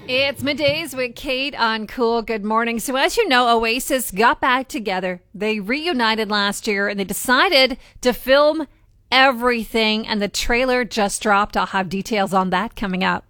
It's middays with Kate on Cool. Good morning. So as you know, Oasis got back together. They reunited last year and they decided to film everything, and the trailer just dropped. I'll have details on that coming up.